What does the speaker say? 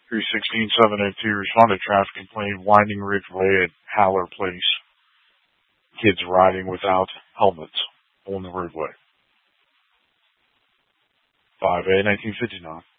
316-702 responded to traffic complaint, Winding Ridge Way at Haller Place. Kids riding without helmets on the roadway. 5A 1959.